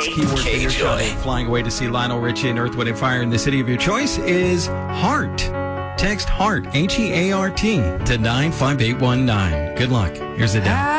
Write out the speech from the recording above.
keyword for your child flying away to see Lionel Richie and Earth, Wind & Fire in the city of your choice is heart. Text HEART, HEART, to 95819. Good luck. Here's the deal.